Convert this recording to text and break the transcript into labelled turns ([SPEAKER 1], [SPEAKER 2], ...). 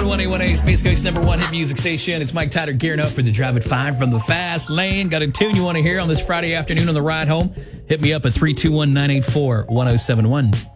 [SPEAKER 1] 101.1 Space Coast #1 hit music station. It's Mike Tyler gearing up for the Drive at 5 from the Fast Lane. Got a tune you want to hear on this Friday afternoon on the ride home? Hit me up at 321-984-1071.